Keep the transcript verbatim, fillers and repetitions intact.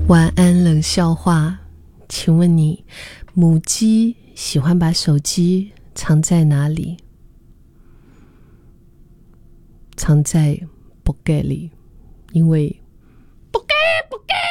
晚安冷笑话，请问你母鸡喜欢把手机藏在哪里？藏在 pocket 里，因为